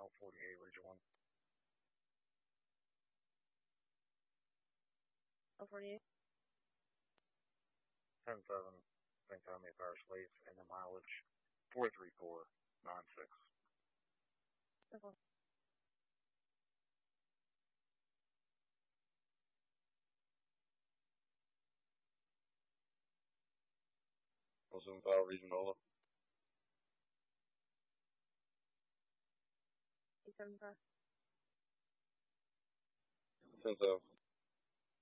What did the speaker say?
L48, Region 1. L48. 10-7, St. Tommy Power Slate, and the mileage 43496. Simple. Wilson File, Region Nola. 875. 10-7.